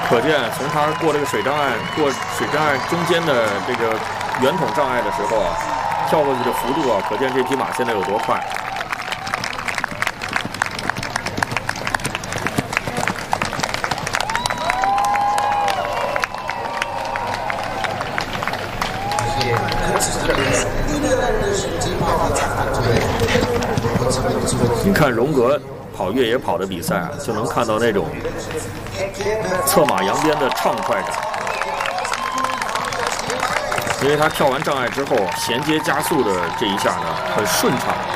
可见从他过这个水障碍中间的这个圆筒障碍的时候啊，跳过去的幅度啊，可见这匹马现在有多快。你看荣格跑越野跑的比赛啊，就能看到那种策马扬鞭的畅快感，因为他跳完障碍之后衔接加速的这一下呢很顺畅。